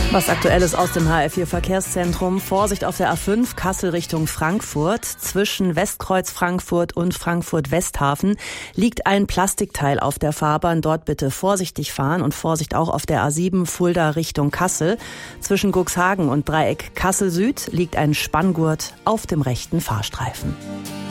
Was Aktuelles aus dem HR4 Verkehrszentrum. Vorsicht auf der A5 Kassel Richtung Frankfurt. Zwischen Westkreuz Frankfurt und Frankfurt Westhafen liegt ein Plastikteil auf der Fahrbahn. Dort bitte vorsichtig fahren und Vorsicht auch auf der A7 Fulda Richtung Kassel. Zwischen Cuxhagen und Dreieck Kassel Süd liegt ein Spanngurt auf dem rechten Fahrstreifen.